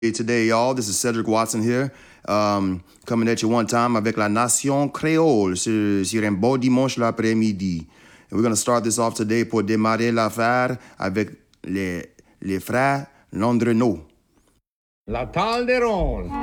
Hey, today, y'all, this is Cedric Watson here, coming at you one time avec la Nation Créole sur un beau dimanche l'après-midi. And we're going to start this off today pour démarrer l'affaire avec les frères Landreneau. La Talderon.